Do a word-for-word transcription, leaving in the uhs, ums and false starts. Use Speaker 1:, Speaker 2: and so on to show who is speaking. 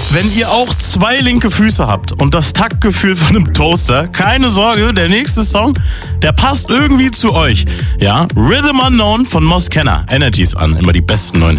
Speaker 1: Wenn ihr auch zwei linke Füße habt und das Taktgefühl von einem Toaster, keine Sorge, der nächste Song, der passt irgendwie zu euch. Ja, Rhythm Unknown von Moskenna. Energies an, immer die besten neuen Hits.